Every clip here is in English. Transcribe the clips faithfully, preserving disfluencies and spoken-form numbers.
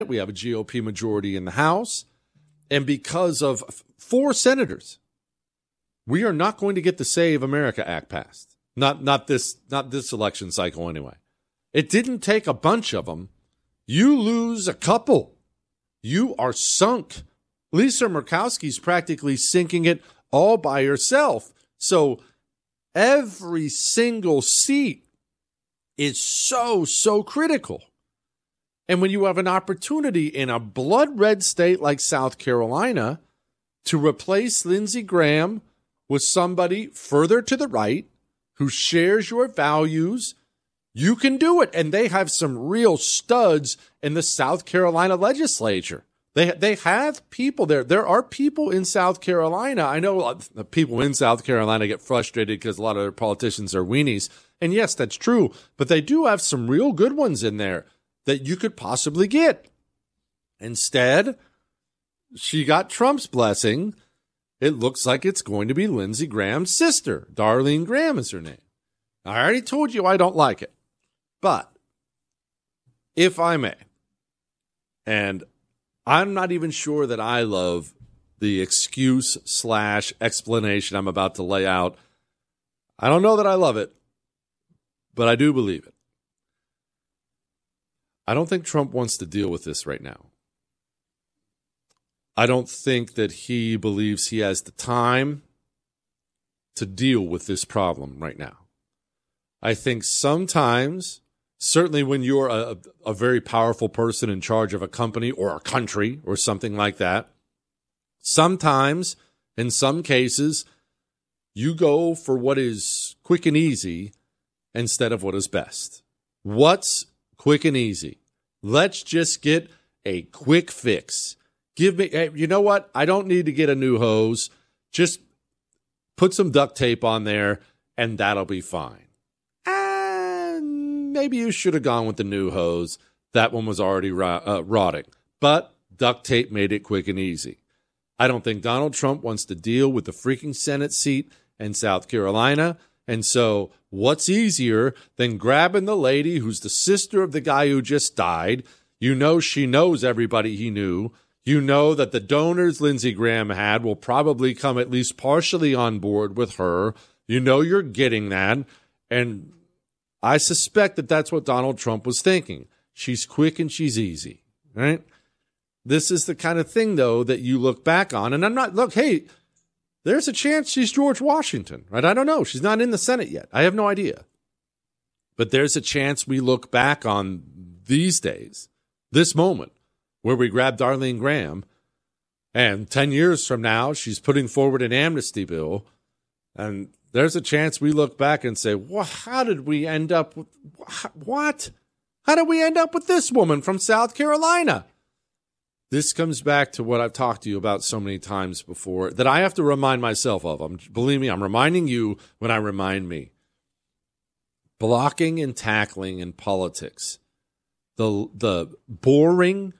We have a G O P majority in the House. And because of four senators, we are not going to get the Save America Act passed. Not, not this, not this election cycle anyway. It didn't take a bunch of them. You lose a couple, you are sunk. Lisa Murkowski's practically sinking it all by herself. So every single seat is so, so critical. And when you have an opportunity in a blood red state like South Carolina to replace Lindsey Graham with somebody further to the right who shares your values, you can do it. And they have some real studs in the South Carolina legislature. They they have people there. There are people in South Carolina. I know people in South Carolina get frustrated because a lot of their politicians are weenies. And yes, that's true. But they do have some real good ones in there that you could possibly get. Instead, she got Trump's blessing. It looks like it's going to be Lindsey Graham's sister. Darlene Graham is her name. I already told you I don't like it. But if I may, and I'm not even sure that I love the excuse slash explanation I'm about to lay out. I don't know that I love it, but I do believe it. I don't think Trump wants to deal with this right now. I don't think that he believes he has the time to deal with this problem right now. I think sometimes, certainly when you're a, a very powerful person in charge of a company or a country or something like that, sometimes, in some cases, you go for what is quick and easy instead of what is best. What's quick and easy? Let's just get a quick fix. Give me, hey, you know what? I don't need to get a new hose. Just put some duct tape on there and that'll be fine. And maybe you should have gone with the new hose. That one was already uh, rotting. But duct tape made it quick and easy. I don't think Donald Trump wants to deal with the freaking Senate seat in South Carolina. And so what's easier than grabbing the lady who's the sister of the guy who just died? You know she knows everybody he knew. You know that the donors Lindsey Graham had will probably come at least partially on board with her. You know you're getting that. And I suspect that that's what Donald Trump was thinking. She's quick and she's easy, right? This is the kind of thing, though, that you look back on. And I'm not, look, hey, there's a chance she's George Washington, right? I don't know. She's not in the Senate yet. I have no idea. But there's a chance we look back on these days, this moment, where we grab Darlene Graham, and ten years from now, she's putting forward an amnesty bill, and there's a chance we look back and say, well, how did we end up with, what? How did we end up with this woman from South Carolina? This comes back to what I've talked to you about so many times before that I have to remind myself of. I'm, believe me, I'm reminding you when I remind me. Blocking and tackling in politics. The, the boring,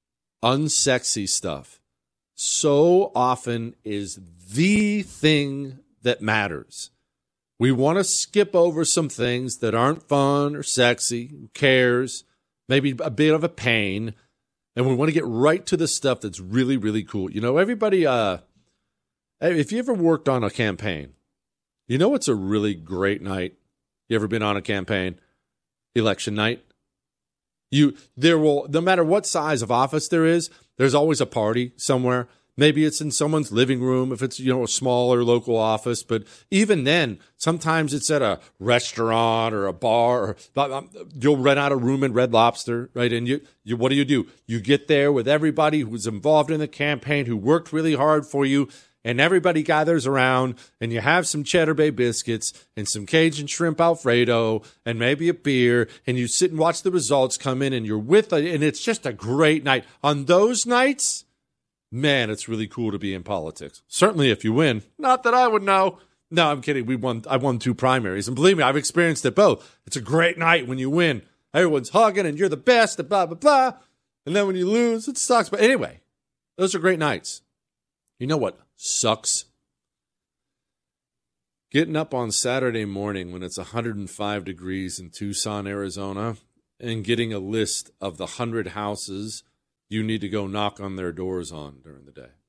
unsexy stuff so often is the thing that matters. We want to skip over some things that aren't fun or sexy. Who cares? Maybe a bit of a pain. And we want to get right to the stuff that's really, really cool. You know, everybody, uh, if you ever worked on a campaign, you know it's a really great night. You ever been on a campaign? Election night. You there will, no matter what size of office there is, there's always a party somewhere. Maybe it's in someone's living room if it's, you know, a smaller local office. But even then, sometimes it's at a restaurant or a bar. Or you'll rent out a room in Red Lobster, right? And you, you, what do you do? You get there with everybody who's involved in the campaign, who worked really hard for you, and everybody gathers around, and you have some Cheddar Bay biscuits and some Cajun shrimp Alfredo and maybe a beer, and you sit and watch the results come in, and you're with, and it's just a great night. On those nights, man, it's really cool to be in politics. Certainly if you win. Not that I would know. No, I'm kidding. We won. I won two primaries. And believe me, I've experienced it both. It's a great night when you win. Everyone's hugging and you're the best and blah, blah, blah. And then when you lose, it sucks. But anyway, those are great nights. You know what sucks? Getting up on Saturday morning when it's one hundred five degrees in Tucson, Arizona, and getting a list of the one hundred houses you need to go knock on their doors on during the day.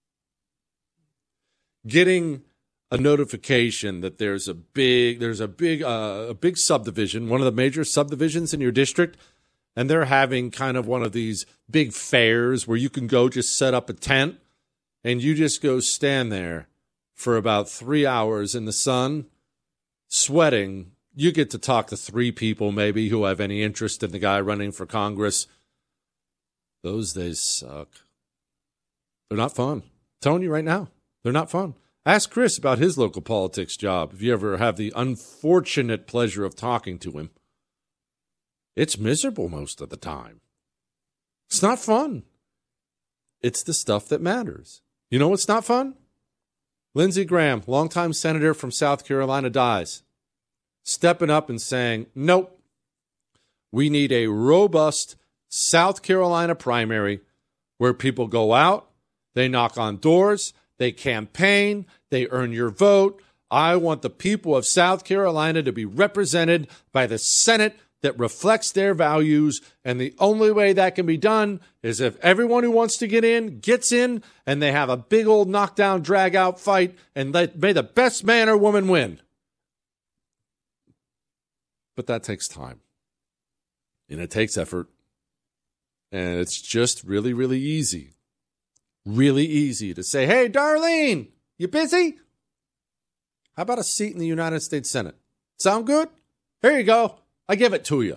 Getting a notification that there's a big there's a big uh, a big subdivision, one of the major subdivisions in your district, and they're having kind of one of these big fairs where you can go just set up a tent and you just go stand there for about three hours in the sun, sweating. You get to talk to three people maybe who have any interest in the guy running for Congress. Those days suck. They're not fun. I'm telling you right now, they're not fun. Ask Chris about his local politics job if you ever have the unfortunate pleasure of talking to him. It's miserable most of the time. It's not fun. It's the stuff that matters. You know what's not fun? Lindsey Graham, longtime senator from South Carolina, dies. Stepping up and saying, nope, we need a robust South Carolina primary where people go out, they knock on doors, they campaign, they earn your vote. I want the people of South Carolina to be represented by the Senate that reflects their values, and the only way that can be done is if everyone who wants to get in gets in, and they have a big old knockdown, drag-out fight, and let, may the best man or woman win. But that takes time, and it takes effort, and it's just really, really easy. Really easy to say, hey, Darlene, you busy? How about a seat in the United States Senate? Sound good? Here you go. I give it to you.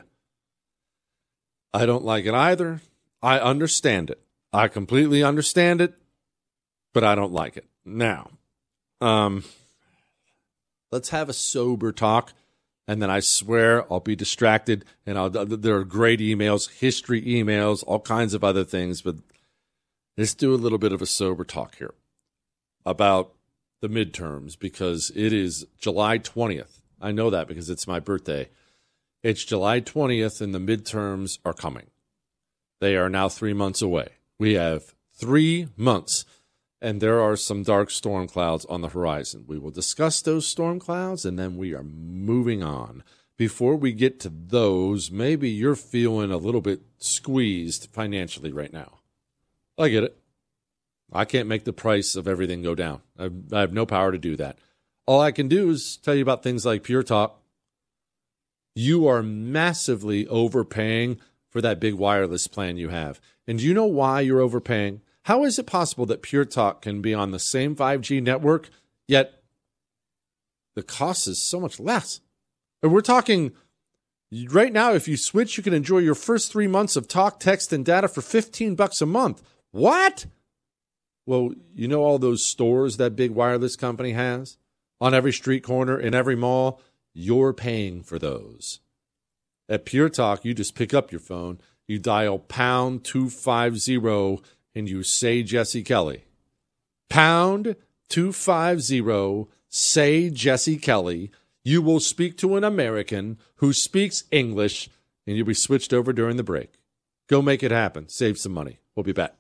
I don't like it either. I understand it. I completely understand it, but I don't like it. Now, um, let's have a sober talk, and then I swear I'll be distracted, and I'll, there are great emails, history emails, all kinds of other things, but let's do a little bit of a sober talk here about the midterms, because it is July twentieth. I know that because it's my birthday. It's July twentieth, and the midterms are coming. They are now three months away. We have three months, and there are some dark storm clouds on the horizon. We will discuss those storm clouds, and then we are moving on. Before we get to those, maybe you're feeling a little bit squeezed financially right now. I get it. I can't make the price of everything go down. I, I have no power to do that. All I can do is tell you about things like Pure Talk. You are massively overpaying for that big wireless plan you have. And do you know why you're overpaying? How is it possible that Pure Talk can be on the same five G network, yet the cost is so much less? And we're talking right now, if you switch, you can enjoy your first three months of talk, text, and data for fifteen bucks a month. What? Well, you know all those stores that big wireless company has on every street corner, in every mall? You're paying for those. At Pure Talk, you just pick up your phone, you dial pound two fifty, and you say Jesse Kelly. Pound two fifty, say Jesse Kelly. You will speak to an American who speaks English, and you'll be switched over during the break. Go make it happen. Save some money. We'll be back.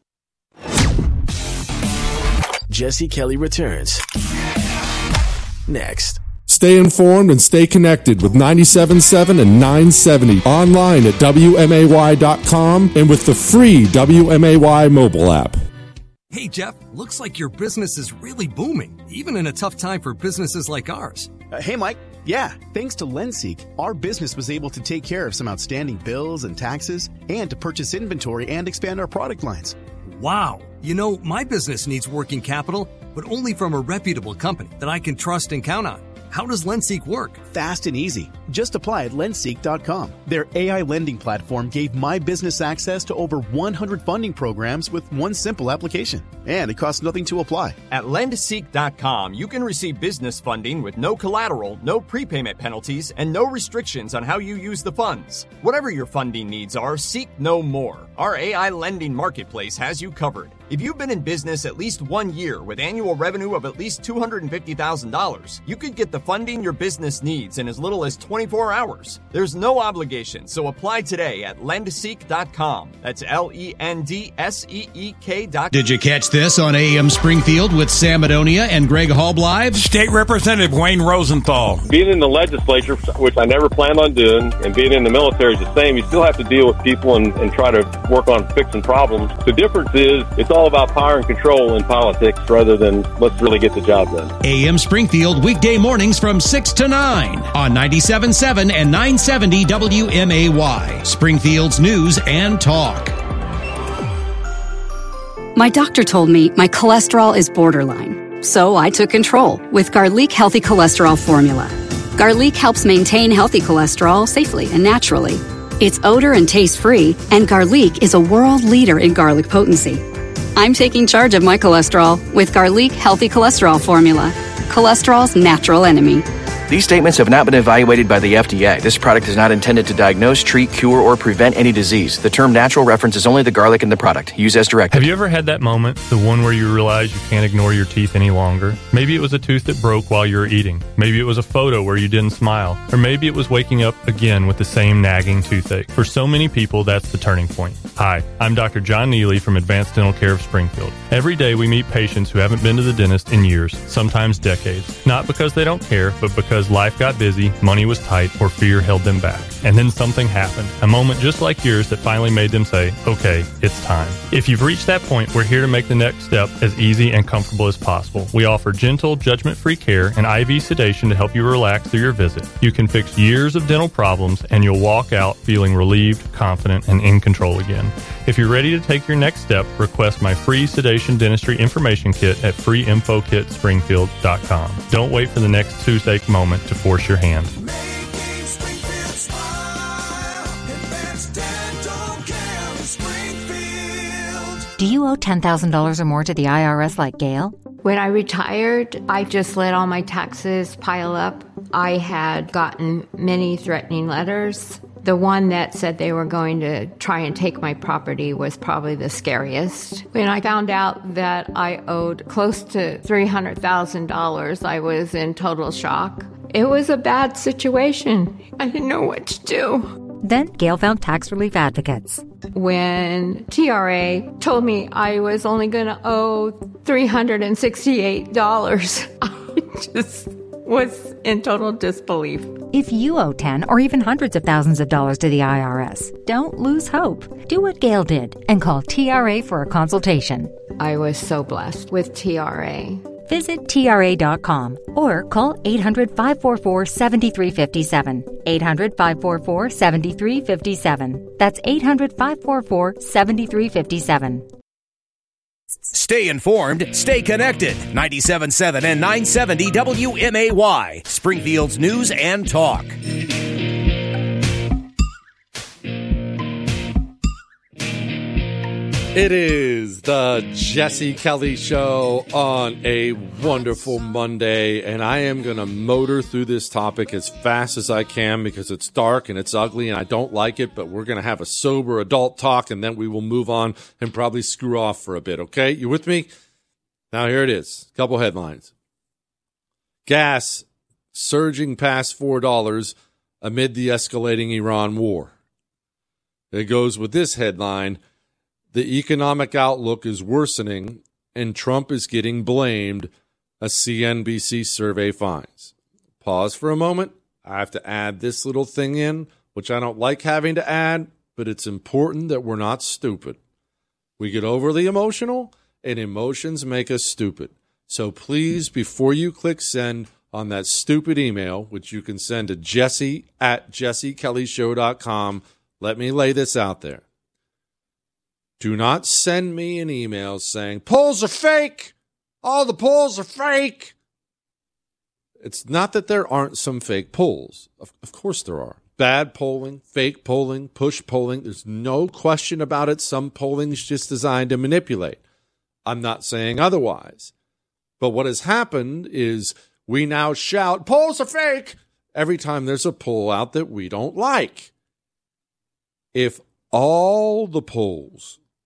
Jesse Kelly returns next. Stay informed and stay connected with ninety-seven point seven and nine seventy online at W M A Y dot com and with the free W M A Y mobile app. Hey, Jeff, looks like your business is really booming, even in a tough time for businesses like ours. Uh, hey, Mike. Yeah, thanks to LendSeek, our business was able to take care of some outstanding bills and taxes and to purchase inventory and expand our product lines. Wow. You know, my business needs working capital, but only from a reputable company that I can trust and count on. How does LendSeek work? Fast and easy. Just apply at lendseek dot com. Their A I lending platform gave my business access to over one hundred funding programs with one simple application. And it costs nothing to apply. At lendseek dot com, you can receive business funding with no collateral, no prepayment penalties, and no restrictions on how you use the funds. Whatever your funding needs are, seek no more. Our A I lending marketplace has you covered. If you've been in business at least one year with annual revenue of at least two hundred fifty thousand dollars, you could get the funding your business needs in as little as twenty-four hours. There's no obligation, so apply today at lend seek dot com. That's L E N D S E E K dot com. Did you catch this on A M Springfield with Sam Adonia and Greg Hallblive? State Representative Wayne Rosenthal. Being in the legislature, which I never planned on doing, and being in the military is the same. You still have to deal with people and, and try to work on fixing problems. The difference is it's all about power and control in politics rather than let's really get the job done. A M Springfield, weekday mornings from six to nine on ninety-seven point seven and nine seventy W M A Y. Springfield's News and Talk. My doctor told me my cholesterol is borderline, so I took control with Garlic Healthy Cholesterol Formula. Garlic helps maintain healthy cholesterol safely and naturally. It's odor and taste-free, and Garlic is a world leader in garlic potency. I'm taking charge of my cholesterol with Garlic Healthy Cholesterol Formula, cholesterol's natural enemy. These statements have not been evaluated by the F D A. This product is not intended to diagnose, treat, cure, or prevent any disease. The term natural references only the garlic in the product. Use as directed. Have you ever had that moment, the one where you realize you can't ignore your teeth any longer? Maybe it was a tooth that broke while you were eating. Maybe it was a photo where you didn't smile. Or maybe it was waking up again with the same nagging toothache. For so many people, that's the turning point. Hi, I'm Doctor John Neely from Advanced Dental Care of Springfield. Every day we meet patients who haven't been to the dentist in years, sometimes decades. Not because they don't care, but because life got busy, money was tight, or fear held them back. And then something happened, a moment just like yours that finally made them say, okay, it's time. If you've reached that point, we're here to make the next step as easy and comfortable as possible. We offer gentle, judgment-free care and I V sedation to help you relax through your visit. You can fix years of dental problems, and you'll walk out feeling relieved, confident, and in control again. If you're ready to take your next step, request my free sedation dentistry information kit at free info kit springfield dot com. Don't wait for the next toothache moment to force your hand. Do you owe ten thousand dollars or more to the I R S like Gail? When I retired, I just let all my taxes pile up. I had gotten many threatening letters. The one that said they were going to try and take my property was probably the scariest. When I found out that I owed close to three hundred thousand dollars, I was in total shock. It was a bad situation. I didn't know what to do. Then Gail found tax relief advocates. When T R A told me I was only going to owe three hundred sixty-eight dollars, I just was in total disbelief. If you owe ten or even hundreds of thousands of dollars to the I R S, don't lose hope. Do what Gail did and call T R A for a consultation. I was so blessed with T R A. Visit T R A dot com or call eight hundred, five four four, seven three five seven. eight hundred, five four four, seven three five seven. That's eight hundred, five four four, seven three five seven. Stay informed, stay connected. ninety-seven point seven and nine seventy W M A Y. Springfield's News and Talk. It is the Jesse Kelly Show on a wonderful Monday, and I am going to motor through this topic as fast as I can because it's dark and it's ugly and I don't like it, but we're going to have a sober adult talk, and then we will move on and probably screw off for a bit, okay? You with me? Now here it is. A couple headlines. Gas surging past four dollars amid the escalating Iran war. It goes with this headline. The economic outlook is worsening, and Trump is getting blamed, a C N B C survey finds. Pause for a moment. I have to add this little thing in, which I don't like having to add, but it's important that we're not stupid. We get overly emotional, and emotions make us stupid. So please, before you click send on that stupid email, which you can send to Jesse at jesse kelly show dot com, let me lay this out there. Do not send me an email saying, polls are fake. All the polls are fake. It's not that there aren't some fake polls. Of, of course there are. Bad polling, fake polling, push polling. There's no question about it. Some polling is just designed to manipulate. I'm not saying otherwise. But what has happened is we now shout, polls are fake, every time there's a poll out that we don't like. If all the polls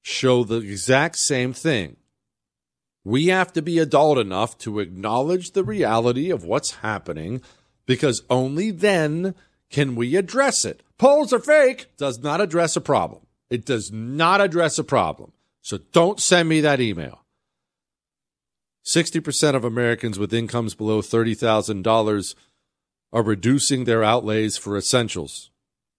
show the exact same thing. We have to be adult enough to acknowledge the reality of what's happening, because only then can we address it. Polls are fake does not address a problem. It does not address a problem. So don't send me that email. sixty percent of Americans with incomes below thirty thousand dollars are reducing their outlays for essentials.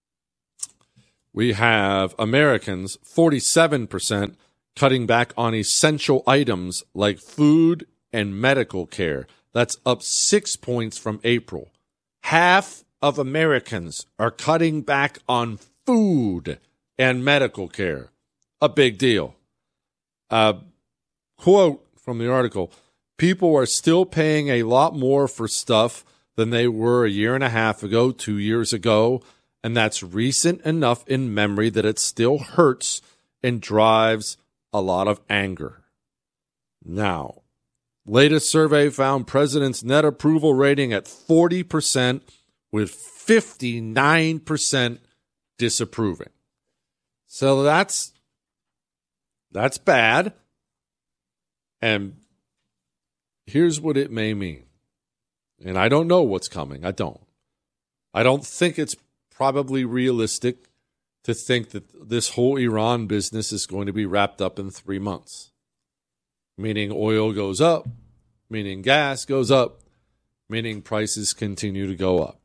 We have Americans, forty-seven percent, cutting back on essential items like food and medical care. That's up six points from April. Half of Americans are cutting back on food and medical care. A big deal. Uh, quote from the article, people are still paying a lot more for stuff than they were a year and a half ago, two years ago, and that's recent enough in memory that it still hurts and drives a lot of anger. Now, latest survey found president's net approval rating at forty percent with fifty-nine percent disapproving. So that's that's bad. And here's what it may mean. And I don't know what's coming. I don't. I don't think it's probably realistic to think that this whole Iran business is going to be wrapped up in three months. Meaning oil goes up, meaning gas goes up, meaning prices continue to go up.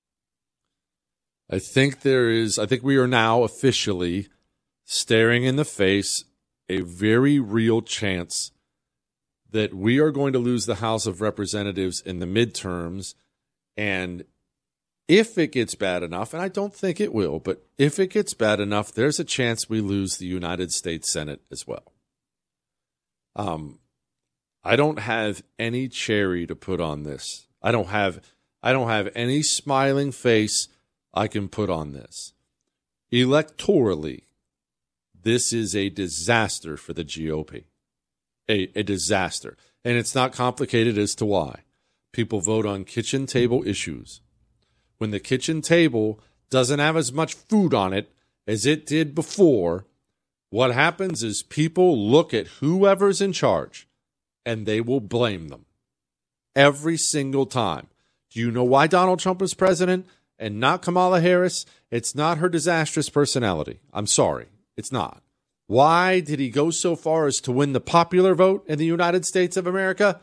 I think there is, I think we are now officially staring in the face a very real chance that we are going to lose the House of Representatives in the midterms. And if it gets bad enough, and I don't think it will, but if it gets bad enough, there's a chance we lose the United States Senate as well. Um, I don't have any cherry to put on this. I don't have, I don't have any smiling face I can put on this. Electorally, this is a disaster for the G O P. A, a disaster. And it's not complicated as to why. People vote on kitchen table issues. When the kitchen table doesn't have as much food on it as it did before, what happens is people look at whoever's in charge and they will blame them. Every single time. Do you know why Donald Trump is president and not Kamala Harris? It's not her disastrous personality. I'm sorry. It's not. Why did he go so far as to win the popular vote in the United States of America?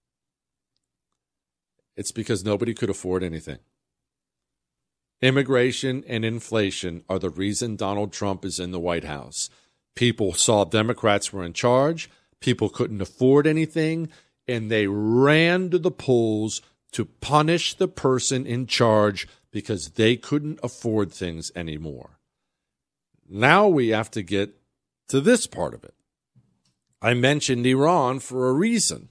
It's because nobody could afford anything. Immigration and inflation are the reason Donald Trump is in the White House. People saw Democrats were in charge. People couldn't afford anything, and they ran to the polls to punish the person in charge because they couldn't afford things anymore. Now we have to get to this part of it. I mentioned Iran for a reason.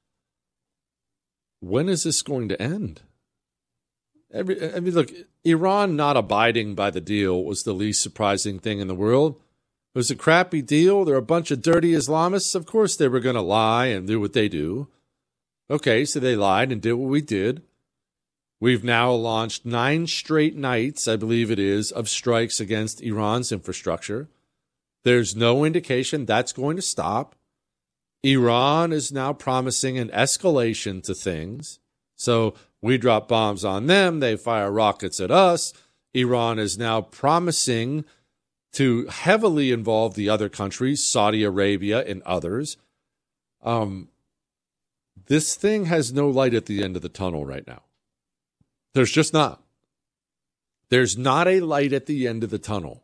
When is this going to end? Every, I mean, look, Iran not abiding by the deal was the least surprising thing in the world. It was a crappy deal. They're a bunch of dirty Islamists. Of course they were going to lie and do what they do. Okay, so they lied and did what we did. We've now launched nine straight nights, I believe it is, of strikes against Iran's infrastructure. There's no indication that's going to stop. Iran is now promising an escalation to things. So we drop bombs on them. They fire rockets at us. Iran is now promising to heavily involve the other countries, Saudi Arabia and others. Um, this thing has no light at the end of the tunnel right now. There's just not. There's not a light at the end of the tunnel.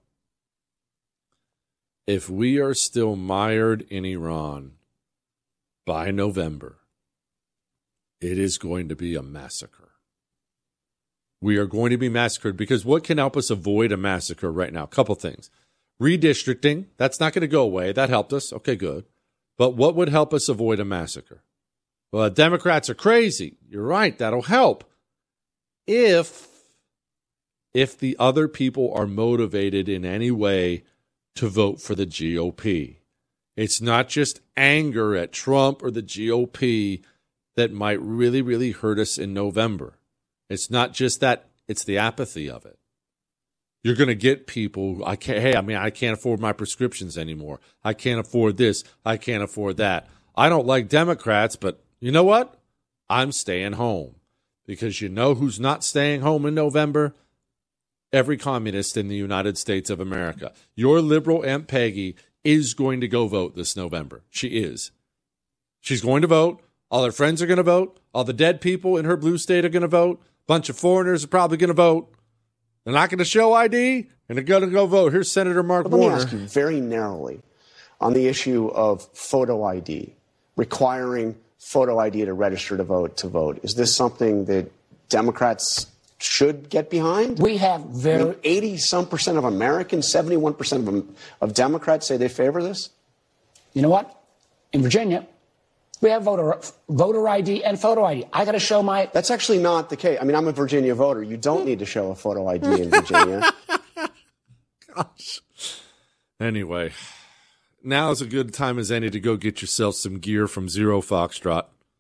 If we are still mired in Iran by November, it is going to be a massacre. We are going to be massacred because what can help us avoid a massacre right now? A couple things. Redistricting, that's not going to go away. That helped us. Okay, good. But what would help us avoid a massacre? Well, Democrats are crazy. You're right. That'll help. If, if the other people are motivated in any way to vote for the G O P. It's not just anger at Trump or the G O P that might really, really hurt us in November. It's not just that, it's the apathy of it. You're going to get people, I can't, hey, I mean, I can't afford my prescriptions anymore. I can't afford this. I can't afford that. I don't like Democrats, but you know what? I'm staying home. Because you know who's not staying home in November? Every communist in the United States of America. Your liberal Aunt Peggy is going to go vote this November. She is. She's going to vote. All her friends are going to vote. All the dead people in her blue state are going to vote. A bunch of foreigners are probably going to vote. They're not going to show I D, and they're going to go vote. Here's Senator Mark Let Warner. Let me ask you very narrowly on the issue of photo I D, requiring photo I D to register to vote to vote. Is this something that Democrats should get behind? We have very... I mean, eighty-some percent of Americans, seventy-one percent of, of Democrats say they favor this? You know what? In Virginia, we have voter voter I D and photo I D. I got to show my... That's actually not the case. I mean, I'm a Virginia voter. You don't need to show a photo I D in Virginia. Gosh. Anyway, now is a good time as any to go get yourself some gear from Zero Foxtrot.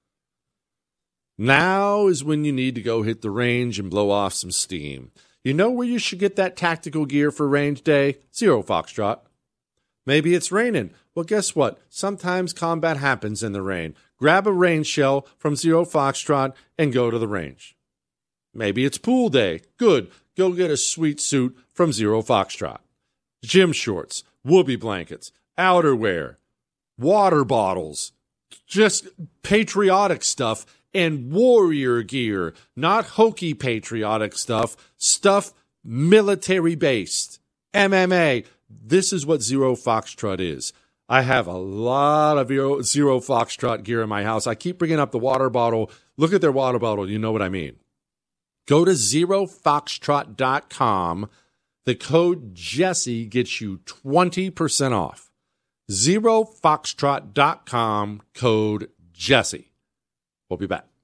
Now is when you need to go hit the range and blow off some steam. You know where you should get that tactical gear for range day? Zero Foxtrot. Maybe it's raining. Well, guess what? Sometimes combat happens in the rain. Grab a rain shell from Zero Foxtrot and go to the range. Maybe it's pool day. Good. Go get a sweet suit from Zero Foxtrot. Gym shorts, whoopee blankets, outerwear, water bottles, just patriotic stuff and warrior gear, not hokey patriotic stuff, stuff military-based, M M A. This is what Zero Foxtrot is. I have a lot of Zero, Zero Foxtrot gear in my house. I keep bringing up the water bottle. Look at their water bottle. You know what I mean. Go to zero foxtrot dot com. The code Jesse gets you twenty percent off. zero foxtrot dot com, code Jesse. We'll be back.